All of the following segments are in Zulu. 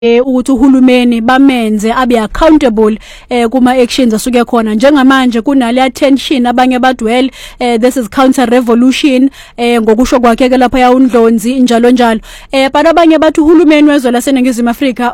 ukuthi uhulumeni bamenze abe accountable kuma actions asuke khona njengamanje kunale attention abanye bathi well this is counter revolution ngokusho kwakhe ke lapha ya uNdlonzi njalo njalo but abanye bathi uhulumeni wezwe laseNingizimu Afrika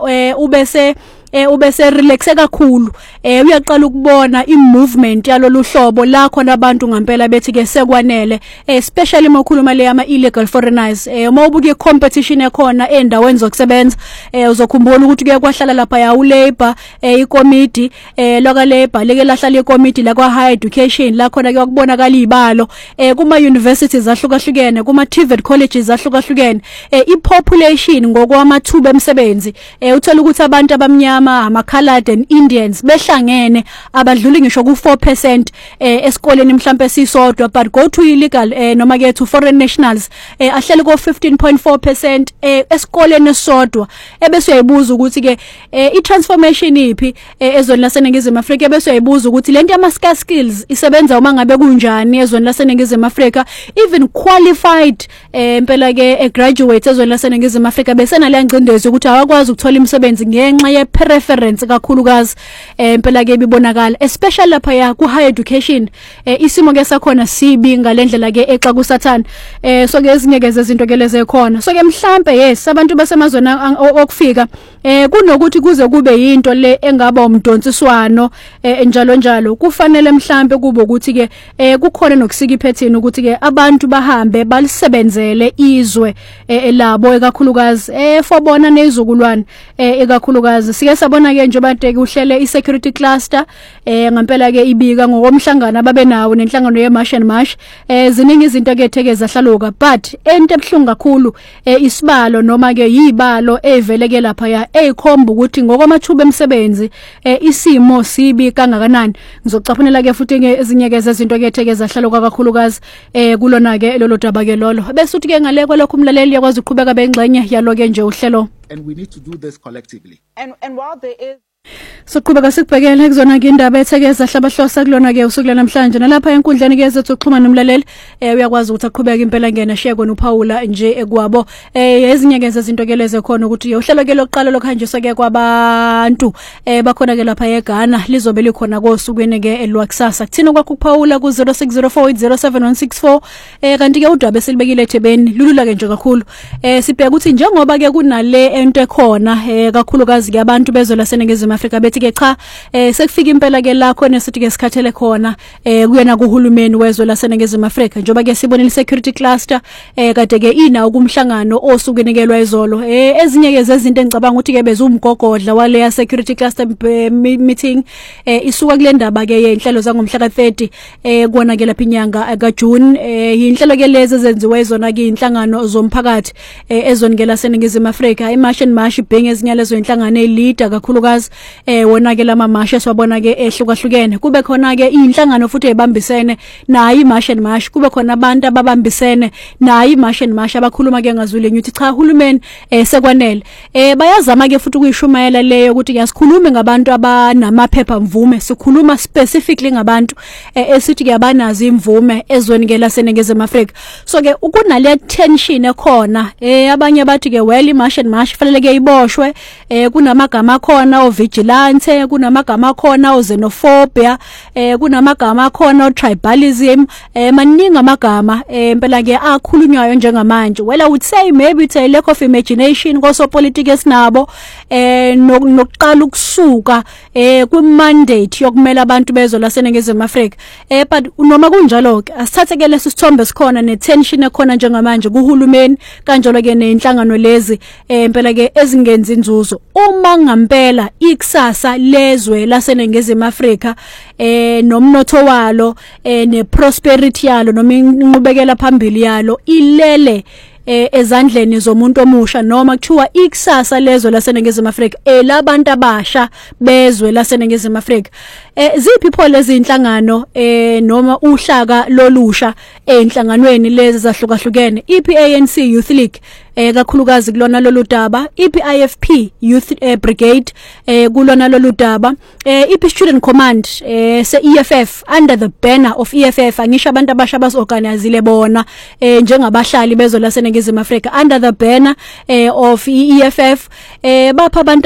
ubese relaxe kakhulu uyaqala ukubona imovement yalolu hlobo la khona abantu ngempela bethi ke sekwanele especially makhuluma le ama illegal foreigners mawubuke competition ekhona endaweni zokusebenza uzokhumbula ukuthi kuye kwahlala lapha ya uLabor iCommittee loka Labor leke lahlala iCommittee la kwa Higher Education la khona ke kubonakala izibalo kuma universities ahlukahlukene kuma TVET colleges ahlukahlukene ipopulation ngokwamathuba emsebenzi uthola ukuthi abantu abamnyama ama-Colored and Indians behlangene abadluli ngisho ku4% esikoleni mhlambe sisodwa but go to illegal noma ke to foreign nationals ahlele ko 15.4% esikoleni esodwa ebese uyayibuza ukuthi ke i-transformation iphi ezweni laseNingizimu Afrika ebese uyayibuza ukuthi lento ama skills isebenza uma ngabe kunjani ezweni laseNingizimu Afrika even qualified impela ke graduates ezweni laseNingizimu Afrika bese nale ngcindezi ukuthi awakwazi ukuthola imisebenzi ngenxa ye preference kakhulukazi impela ke bibonakala especially lapha ya ku higher education isimo ke sakhona sibi ngalendlela ke exa kusathana so ke ezinye ke zezinto ke leze khona so ke mhlambe yes abantu basemazweni okufika kunokuthi kuze kube yinto le engaba umdonsiswano njalo njalo kufanele mhlambe kube ukuthi ke kukhona nokusika iphethini ukuthi ke abantu bahambe balisebenzele izwe labo ekakhulukazi fobona nezizukulwane ekakhulukazi sike sabona ke nje banteke uhlele i-security cluster ngempela ke ibika ngokomhlangano ababe nawo nenhlangano ye-March and March ziningi izinto ke ethekeza hlaluka but ento ebhlungu kakhulu isibalo noma ke yibalo eveleke lapha ya ekhomba ukuthi ngokwamathuba emsebenzi isimo sibi kangakanani ngizocaphunela ke futhi ezinye ke zezinto ke ethekeza hlaluka kakhulukazi kulona ke lolo daba ke lolo bese uthi ke ngale kwalokho umlaleli yakwazi ukuqhubeka bengxenye yalo ke nje uhlelo. And we need to do this collectively. And while there is soqhubeka sikubhekele kuzona ke indaba ethekeza hlabahlosa kulona ke usuku namhlanje nalapha enkundleni ke zethu uxhumana nomlaleli uyakwazi ukuthi aqhubeke impela ngena share kona uPaula nje ekwabo ezinye ke zezinto ke leze khona ukuthi uhlelo ke lokuqala lokhanjiswa ke kwabantu bakhona ke lapha eGhana lizobe likhona kosukwini ke elwakusasa kuthina kwakho uPaula ku 0604807164 kanti ke udaba esilibekile eThebeni lulula ke nje kakhulu sibheka ukuthi njengoba ke kunale ento ekhona kakhulukazi ke abantu bezwe laseNingizimu Afrika bethi ke cha sekufika impela ke la khona sithi ke sikhathele khona kuyena kuhulumeni wezwe laseNingizimu Afrika njoba ke sibonile security cluster kade ke ina ukumhlangano osukunikelwa izolo ezinye ke zezinto engicabanga ukuthi ke bezumgogodla wale ya security cluster meeting isuka kule ndaba ke yenhlelo zangomhla ka30 kuona ke lapha inyanga kaJune inhlelo ke lezi ezenziwe izona ke inhlangano zomphakathi ezweni ke laseNingizimu Afrika iMarch and March being ezinye lezo inhlangano elida kakhulukazi wona ke lama march eswabona ke ehlukahlukene kube khona ke inhlangano futhi ebambisene nayi March and March kube khona abantu ababambisene nayi March and March abakhuluma ke ngazule nyuthi cha uhulumeni sekwanele bayazama ke futhi ukuyishumayela leyo ukuthi yasikhulume ngabantu abanamaphepha mvume sikhuluma specifically ngabantu esithi ke abanazi imvume ezweni ke laseNingizimu Afrika so ke ukunale tension ekhona abanye bathi ke well iMarch and March fanele ke iboshwe kunamagama akhona ovigilante kunamagama akhona oxenophobia kunamagama akhona otribalism maningi amagama impela ke akhulunywayo njengamanje well I would say maybe it's a lack of imagination kosopolitiki esinabo nokuqala ukusuka ku mandate yokumela abantu bezwe laseNingizimu Afrika but noma kunjalo ke asithathe ke leso sithombe sikhona netension ekhona njengamanje kuhulumeni kanjalo ke nenhlangano lezi impela ke ezingenza inzuzo uma ngampela ikusasa lezwe laseNingizimu Afrika nomnotho walo neprosperity yalo noma inqubekela phambili yalo ilele ezandleni zomuntu omusha noma kuthiwa ikusasa lezwe laseNingizimu Afrika elabantu abasha bezwe laseNingizimu Afrika ziphi pho lezi inhlangano noma uhlaka lolusha einhlanganweni lezi zahlukahlukene iPANC Youth League kakhulukazi kulona lolu daba iPIFP Youth Brigade kulona lolu daba iP Student Command se EFF under the banner of EFF angisho abantu abasha basorganizile bona njengabahlali bezo laseNingizimu Afrika under the banner of EFF bapha abantu